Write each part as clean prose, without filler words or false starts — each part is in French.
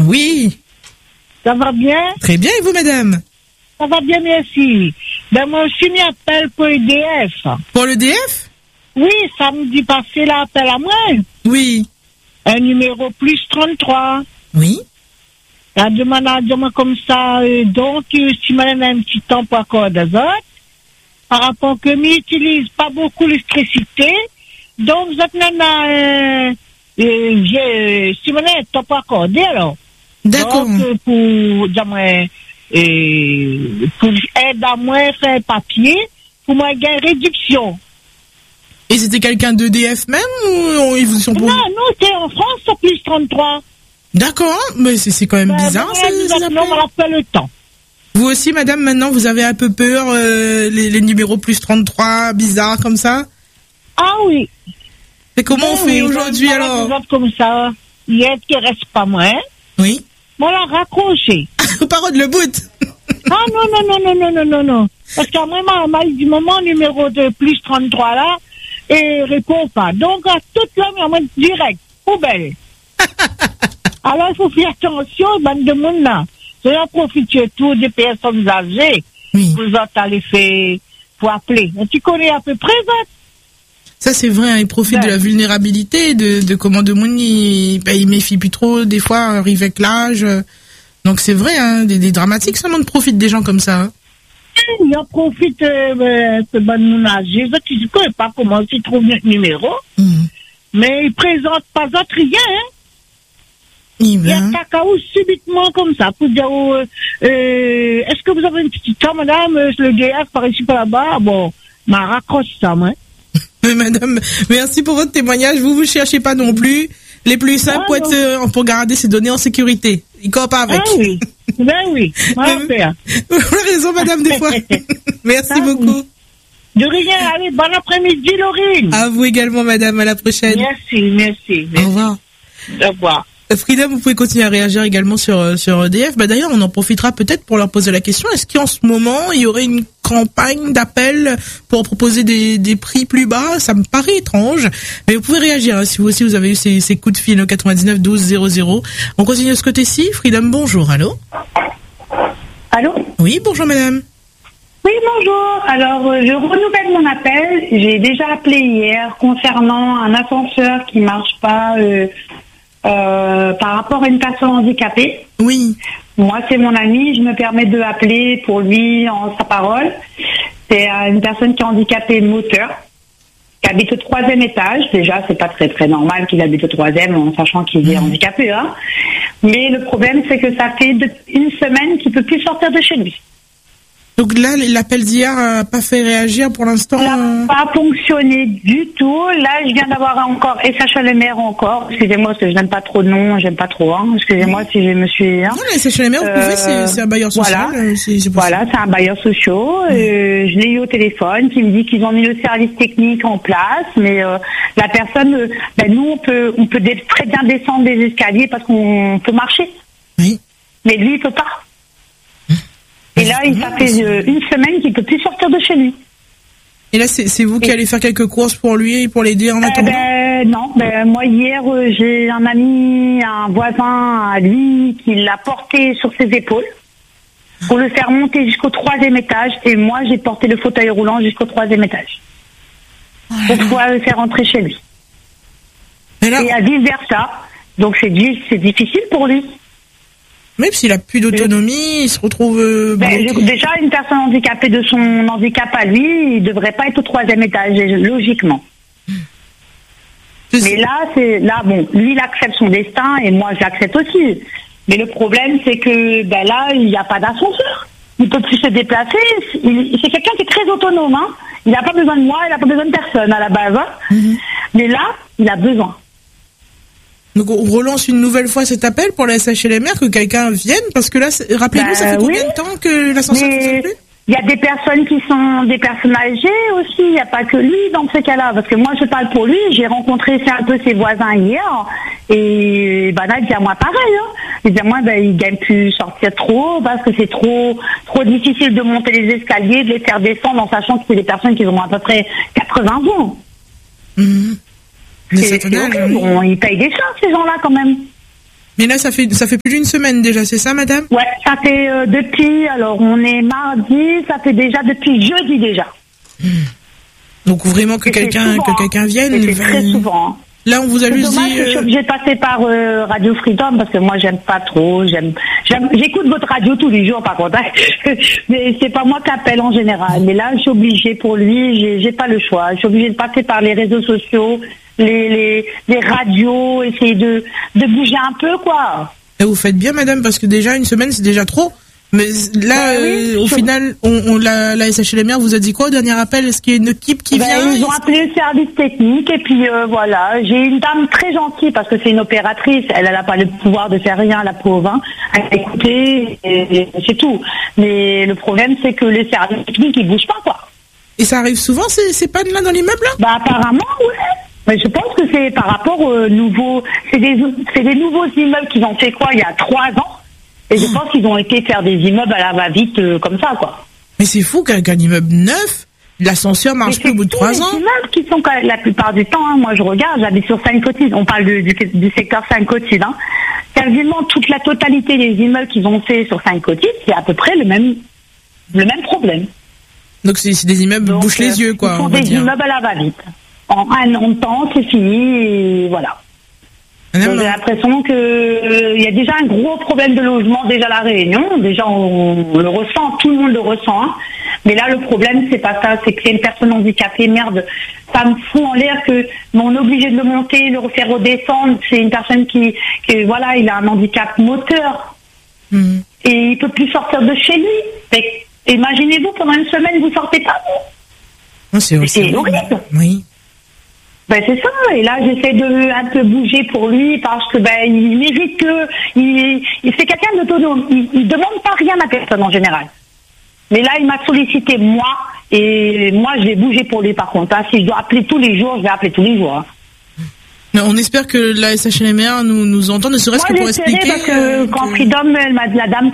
Oui. Ça va bien? Très bien, et vous, madame? Ça va bien, merci. Ben, moi aussi, m'appelle pour EDF. Pour l'EDF? Oui, samedi passé, là, appel à moi. Oui. Un numéro plus 33. Oui. La demande à dire comme ça, donc, si madame a un petit temps pour accorder d'azote, par rapport que m'utilise pas beaucoup l'électricité, donc, vous êtes même si madame a un temps pour accorder, alors. D'accord. Donc, pour, dire pour aider à moi faire papier, pour moi gagner réduction. Et c'était quelqu'un d'EDF même ou ils vous sont pour... Non, nous, c'est en France, c'est plus 33. D'accord, mais c'est quand même bizarre, on rappelle le temps. Vous aussi, madame, maintenant, vous avez un peu peur, les numéros plus 33, bizarres comme ça? Ah oui. Et comment on fait aujourd'hui, alors? Comme ça, il y a qui reste pas moins. Oui. On l'a raccroché. Parole le bout. Ah non. Parce qu'à moi, du moment numéro de plus 33 là, et répond pas. Donc, à toute l'homme, en mode direct, poubelle. Alors, il faut faire attention, bande de monde là. Je vais en profiter tout des personnes âgées. Oui. Vous autres allez faire, pour appeler. Mais tu connais à peu près, ça, c'est vrai, hein, ils profitent de la vulnérabilité, de comment de monde, ils méfient plus trop, des fois, arrive avec l'âge. Donc, c'est vrai, hein, des dramatiques, ça, on profite des gens comme ça. Hein. Ils en profitent, ce bon monde âgé. Tu ne connais pas comment ils trouvent notre numéro. Mais ils présentent pas autre rien, hein. Il y a un cacao subitement comme ça pour dire est-ce que vous avez une petite temps, madame, le DF par ici par là-bas? Bon, m'a raccroche ça, moi. Mais madame, merci pour votre témoignage. Vous cherchez pas non plus les plus simples pour garder ces données en sécurité. Ils coopent avec. Ah oui, ben oui, vous avez raison, madame, des fois. Merci beaucoup. De rien, allez, bon après-midi, Laurine. À vous également, madame, à la prochaine. Merci. Au revoir. Au revoir. Freedom, vous pouvez continuer à réagir également sur EDF. D'ailleurs, on en profitera peut-être pour leur poser la question. Est-ce qu'en ce moment, il y aurait une campagne d'appel pour proposer des prix plus bas? Ça me paraît étrange. Mais vous pouvez réagir, hein, si vous aussi vous avez eu ces coups de fil au 99 12 00. On continue de ce côté-ci. Freedom, bonjour. Allô? Allô? Oui, bonjour madame. Oui, bonjour. Alors, je renouvelle mon appel. J'ai déjà appelé hier concernant un ascenseur qui marche pas par rapport à une personne handicapée. Oui. Moi, c'est mon ami. Je me permets de appeler pour lui en sa parole. C'est une personne qui est handicapée moteur, qui habite au 3e étage. Déjà, c'est pas très très normal qu'il habite au 3e en sachant qu'il est handicapé. Hein. Mais le problème, c'est que ça fait une semaine qu'il peut plus sortir de chez lui. Donc là, l'appel d'hier n'a pas fait réagir pour l'instant. Ça n'a pas fonctionné du tout. Là, je viens d'avoir encore SHLMR encore. Excusez-moi parce que je n'aime pas trop de noms, j'aime pas trop. Hein. Excusez-moi si je me suis. Hein. Non, la SHLMR, vous pouvez, c'est un bailleur social. Voilà, c'est un bailleur social. Je l'ai eu au téléphone qui me dit qu'ils ont mis le service technique en place, mais la personne, nous on peut très bien descendre des escaliers parce qu'on peut marcher. Oui. Mais lui, il peut pas. Et là, ça fait une semaine qu'il ne peut plus sortir de chez lui. Et là, c'est vous qui allez faire quelques courses pour lui, pour l'aider en attendant? Non, moi hier, j'ai un ami, un voisin à lui, qui l'a porté sur ses épaules pour le faire monter jusqu'au 3e étage. Et moi, j'ai porté le fauteuil roulant jusqu'au 3e étage pour pouvoir le faire rentrer chez lui. Et à vice-versa. Donc, c'est difficile pour lui. Même s'il a plus d'autonomie, il se retrouve... déjà, une personne handicapée de son handicap à lui, il devrait pas être au 3e étage, logiquement. Mais là, bon, lui, il accepte son destin et moi, j'accepte aussi. Mais le problème, c'est que là, il n'y a pas d'ascenseur. Il peut plus se déplacer. C'est quelqu'un qui est très autonome. Hein. Il n'a pas besoin de moi, il n'a pas besoin de personne à la base. Hein. Mais là, il a besoin. Donc on relance une nouvelle fois cet appel pour la SHLMR, que quelqu'un vienne, parce que là, rappelez-vous, ça fait combien de temps que l'ascenseur ne fonctionne plus? Il y a des personnes qui sont des personnes âgées aussi, il n'y a pas que lui dans ces cas-là, parce que moi je parle pour lui, j'ai rencontré un peu ses voisins hier, et là il dit à moi pareil, hein. Il dit à moi il gagne plus sortir trop, parce que c'est trop difficile de monter les escaliers, de les faire descendre en sachant que c'est des personnes qui ont à peu près 80 ans. C'est horrible. Bon, ils payent des charges, ces gens-là, quand même. Mais là, ça fait plus d'une semaine déjà, c'est ça, madame? Ouais, ça fait depuis, alors on est mardi, ça fait déjà depuis jeudi déjà. Donc vraiment que quelqu'un vienne. C'est très souvent. Là, on vous a juste dit. Je suis obligée de passer par Radio Freedom parce que moi, j'aime pas trop. J'écoute votre radio tous les jours, par contre. Mais c'est pas moi qui appelle en général. Mais là, je suis obligée pour lui. J'ai pas le choix. Je suis obligée de passer par les réseaux sociaux, les radios, essayer de bouger un peu, quoi. Et vous faites bien, madame, parce que déjà une semaine, c'est déjà trop. Mais là, au final, la SHLMR vous a dit quoi au dernier appel? Est-ce qu'il y a une équipe qui vient? Ils ont appelé le service technique et puis voilà. J'ai une dame très gentille parce que c'est une opératrice. Elle n'a pas le pouvoir de faire rien, la pauvre. Hein. Elle a écouté et c'est tout. Mais le problème, c'est que les services techniques, ils bougent pas, quoi. Et ça arrive souvent, ces pannes-là dans l'immeuble, là? Bah apparemment, ouais. Mais je pense que c'est par rapport aux nouveaux... C'est des nouveaux immeubles qu'ils ont fait quoi il y a 3 ans. Et je pense qu'ils ont été faire des immeubles à la va-vite comme ça, quoi. Mais c'est fou qu'un immeuble neuf, l'ascenseur marche plus au bout de 3 ans. Les immeubles qui sont la plupart du temps, hein, moi je regarde, j'habite sur Sainte-Clotilde, on parle du secteur Sainte-Clotilde, hein. Quasiment toute la totalité des immeubles qu'ils ont fait sur Sainte-Clotilde, c'est à peu près le même problème. Donc c'est des immeubles bouche les yeux, quoi. Ce sont des immeubles à la va-vite. En un an de temps, c'est fini, et voilà. J'ai l'impression que il y a déjà un gros problème de logement déjà à La Réunion. Déjà on le ressent, tout le monde le ressent. Hein. Mais là le problème c'est pas ça, c'est que c'est une personne handicapée. Merde, ça me fout en l'air que on est obligé de le monter, le refaire redescendre. C'est une personne qui voilà, il a un handicap moteur et il peut plus sortir de chez lui. Imaginez-vous pendant une semaine vous sortez pas. C'est horrible. Oui. Ben c'est ça, et là j'essaie de un peu bouger pour lui parce que il mérite c'est quelqu'un d'autonome, il demande pas rien à personne en général. Mais là il m'a sollicité moi et moi je vais bouger pour lui par contre. Hein. Si je dois appeler tous les jours, je vais appeler tous les jours. Hein. On espère que la SHLMR nous entend, ne serait-ce que pour expliquer. Parce que quand Freedom, la dame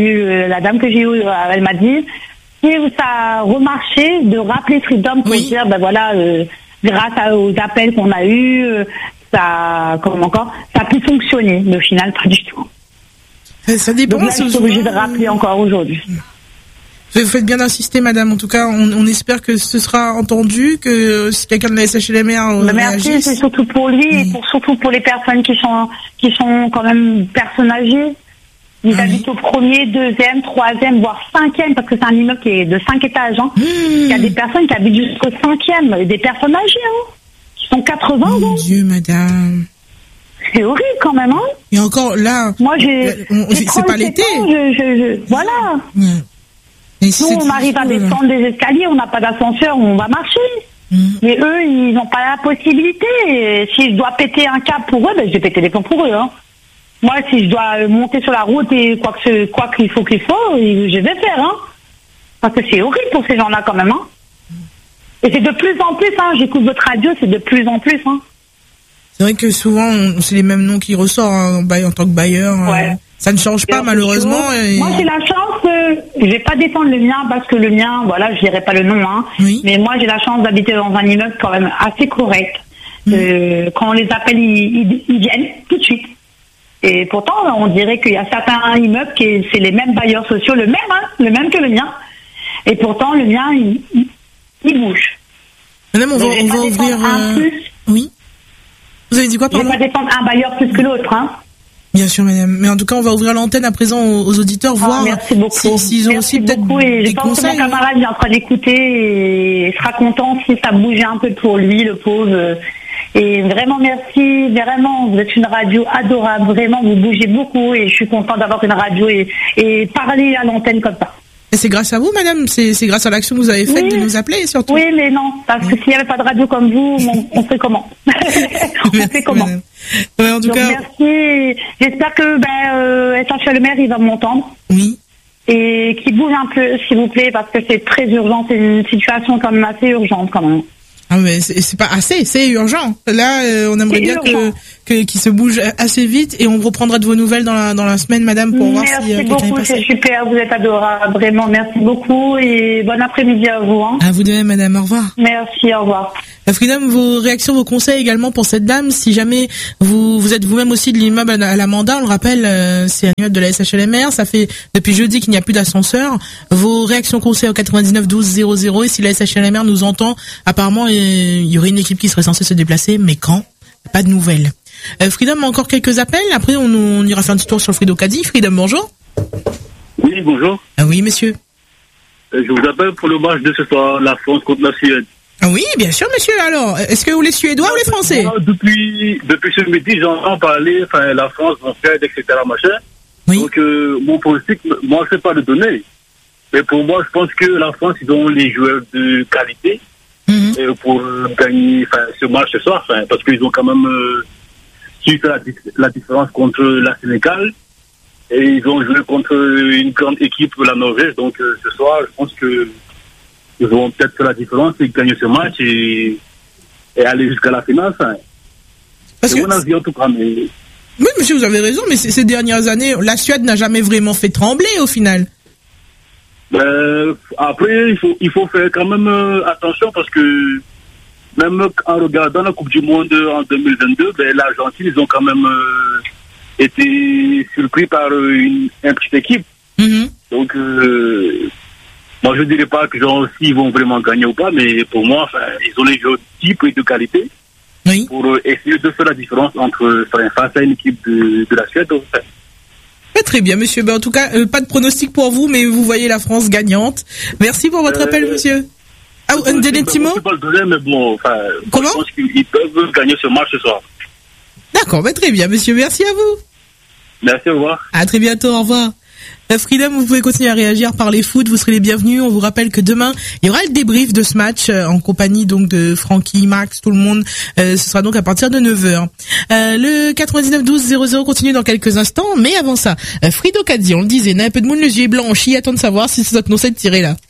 que j'ai eue, elle m'a dit si ça a remarché de rappeler Freedom pour dire voilà. Grâce aux appels qu'on a eus, ça a pu fonctionner, mais au final, pas du tout. Ça dépend. Donc là, je suis obligée de rappeler encore aujourd'hui. Vous faites bien d'insister, madame. En tout cas, on espère que ce sera entendu, que si quelqu'un de la SHLMR merci, c'est surtout pour lui et surtout pour les personnes qui sont quand même personnes âgées. Ils habitent au 1er, 2e, 3e, voire 5e, parce que c'est un immeuble qui est de 5 étages. Hein. Il y a des personnes qui habitent jusqu'au 5e, des personnes âgées, hein, qui sont 80 ans. Mon Dieu, madame. C'est horrible quand même, hein. Et encore là, moi c'est pas l'été. Voilà. Nous, on arrive à descendre des escaliers, on n'a pas d'ascenseur, on va marcher. Mais eux, ils n'ont pas la possibilité. Et si je dois péter un câble pour eux, je vais péter les plombs pour eux, hein. Moi, si je dois monter sur la route et quoi qu'il faut, je vais faire, hein. Parce que c'est horrible pour ces gens-là, quand même, hein. Et c'est de plus en plus, hein. J'écoute votre radio, c'est de plus en plus, hein. C'est vrai que souvent, c'est les mêmes noms qui ressortent, hein, en tant que bailleur. Ouais. Ça ne change pas, malheureusement. Moi, j'ai la chance, je vais pas défendre le mien, parce que le mien, voilà, je dirais pas le nom, hein. Oui. Mais moi, j'ai la chance d'habiter dans un immeuble quand même assez correct. Quand on les appelle, ils viennent tout de suite. Et pourtant, on dirait qu'il y a certains immeubles c'est les mêmes bailleurs sociaux, le même que le mien. Et pourtant, le mien, il bouge. Madame, on va ouvrir Oui. Vous avez dit quoi, pardon? Je vais pas défendre un bailleur plus que l'autre, hein. Bien sûr, madame. Mais en tout cas, on va ouvrir l'antenne à présent aux auditeurs, voir s'ils ont aussi peut-être des conseils. Je pense que mon camarade est en train d'écouter et sera content si ça bougeait un peu pour lui, le pauvre. Et vraiment, merci, vraiment, vous êtes une radio adorable, vraiment, vous bougez beaucoup et je suis contente d'avoir une radio et parler à l'antenne comme ça. Et c'est grâce à vous, madame, c'est grâce à l'action que vous avez faite de nous appeler, surtout. Oui, mais non, parce que s'il n'y avait pas de radio comme vous, on fait comment? On fait comment? Ouais, en tout cas. Merci, j'espère que SHLMR, il va m'entendre. Oui. Et qu'il bouge un peu, s'il vous plaît, parce que c'est très urgent, c'est une situation quand même assez urgente quand même. Ah mais c'est pas assez, c'est urgent. Là, on aimerait bien qui se bouge assez vite et on reprendra de vos nouvelles dans la semaine, madame, pour voir si merci beaucoup, c'est super, vous êtes adorable, vraiment, merci beaucoup et bon après-midi à vous. À vous de même, madame, au revoir. Merci, au revoir. Freedom, vos réactions, vos conseils également pour cette dame, si jamais vous êtes vous-même aussi de l'immeuble à l'Amanda, on le rappelle, c'est un immeuble de la SHLMR, ça fait depuis jeudi qu'il n'y a plus d'ascenseur. Vos réactions, conseils au 99 12 00, et si la SHLMR nous entend, apparemment il y aurait une équipe qui serait censée se déplacer, mais quand? Pas de nouvelles. Freedom, encore quelques appels, après on ira faire un petit tour sur le Frido Caddy. Freedom, bonjour. Oui, bonjour. Oui, monsieur. Je vous appelle pour le match de ce soir, la France contre la Suède. Oui, bien sûr, monsieur. Alors, est-ce que vous les Suédois ou les Français? Depuis ce midi, j'entends parler, la France va faire, etc., machin. Oui. Donc, mon pronostic, moi, c'est pas de donner. Mais pour moi, je pense que la France, ils ont les joueurs de qualité pour gagner ce match ce soir, parce qu'ils ont quand même su faire la différence contre la Sénégal. Et ils ont joué contre une grande équipe, la Norvège. Donc, ce soir, je pense que ils vont peut-être faire la différence et gagner ce match et aller jusqu'à la finale. Parce que... mon avis, en tout cas, mais... Oui, monsieur, vous avez raison, mais ces dernières années, la Suède n'a jamais vraiment fait trembler, au final. Après, il faut faire quand même attention, parce que même en regardant la Coupe du Monde en 2022, l'Argentine, ils ont quand même été surpris par une petite équipe. Donc... moi, je ne dirais pas que s'ils vont vraiment gagner ou pas, mais pour moi, ils ont les joueurs de type et de qualité pour essayer de faire la différence face à une équipe de la Suède. Très bien, monsieur. En tout cas, pas de pronostic pour vous, mais vous voyez la France gagnante. Merci pour votre appel, monsieur. Un dernier petit mot? Mais bon, comment? Je pense qu'ils peuvent gagner ce match ce soir. D'accord, très bien, monsieur. Merci à vous. Merci, au revoir. À très bientôt, au revoir. Freedom, vous pouvez continuer à réagir par les foot, vous serez les bienvenus. On vous rappelle que demain, il y aura le débrief de ce match en compagnie donc de Francky, Max, tout le monde. Ce sera donc à partir de 9h. Le 99 12 00 continue dans quelques instants, mais avant ça, Frido Caddy, on le disait, n'a un peu de monde, les yeux blanchis, attend de savoir si c'est notre nom de tirer là.